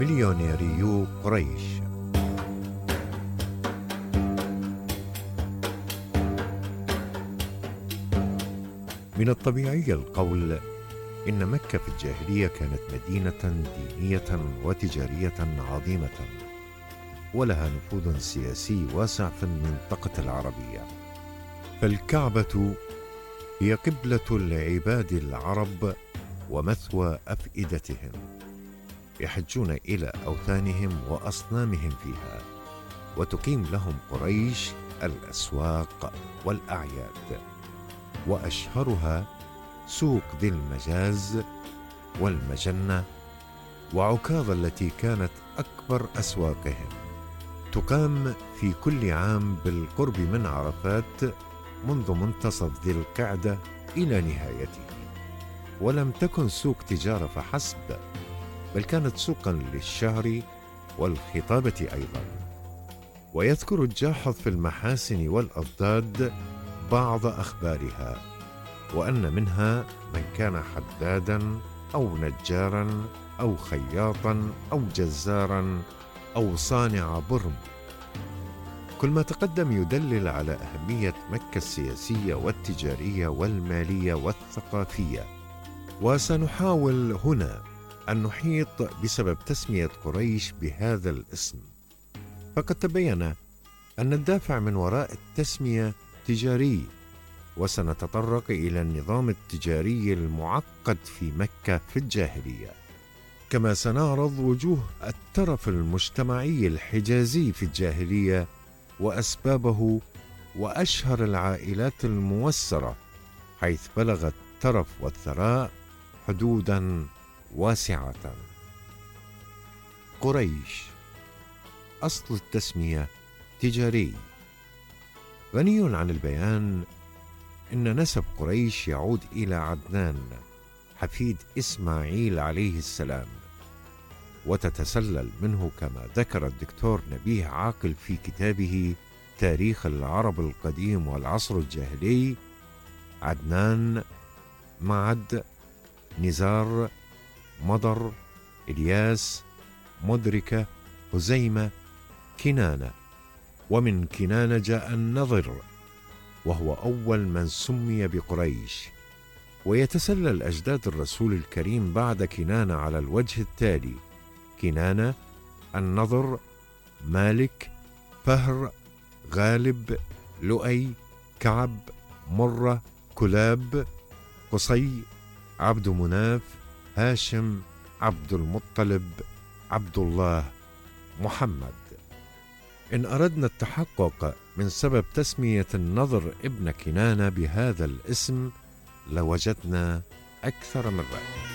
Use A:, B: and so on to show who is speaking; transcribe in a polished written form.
A: مليونيريو قريش. من الطبيعي القول إن مكة في الجاهلية كانت مدينة دينية وتجارية عظيمة، ولها نفوذ سياسي واسع في المنطقة العربية. فالكعبة هي قبلة العباد العرب ومثوى أفئدتهم، يحجون إلى أوثانهم وأصنامهم فيها، وتقيم لهم قريش الأسواق والأعياد، وأشهرها سوق ذي المجاز والمجنة وعكاظ التي كانت أكبر أسواقهم، تقام في كل عام بالقرب من عرفات منذ منتصف ذي القعدة إلى نهايته. ولم تكن سوق تجارة فحسب، بل كانت سوقا للشعر والخطابة أيضا. ويذكر الجاحظ في المحاسن والأضداد بعض أخبارها، وأن منها من كان حدادا أو نجارا أو خياطا أو جزارا أو صانع برم. كل ما تقدم يدلل على أهمية مكة السياسية والتجارية والمالية والثقافية. وسنحاول هنا أن نحيط بسبب تسمية قريش بهذا الاسم، فقد تبين أن الدافع من وراء التسمية تجاري، وسنتطرق إلى النظام التجاري المعقد في مكة في الجاهلية، كما سنعرض وجوه الترف المجتمعي الحجازي في الجاهلية وأسبابه وأشهر العائلات الموسرة، حيث بلغ الترف والثراء حدودا واسعة. قريش أصل التسمية تجاري. غني عن البيان إن نسب قريش يعود إلى عدنان حفيد إسماعيل عليه السلام، وتتسلل منه كما ذكر الدكتور نبيه عاقل في كتابه تاريخ العرب القديم والعصر الجاهلي: عدنان، معد، نزار، مضر، إلياس، مدركة، هزيمة، كنانة. ومن كنانة جاء النضر، وهو أول من سمي بقريش. ويتسلل أجداد الرسول الكريم بعد كنانة على الوجه التالي: كنانة، النضر، مالك، فهر، غالب، لؤي، كعب، مرة، كلاب، قصي، عبد مناف، هاشم، عبد المطلب، عبد الله، محمد. إن أردنا التحقق من سبب تسمية النضر ابن كنانة بهذا الاسم لوجدنا أكثر من رأي.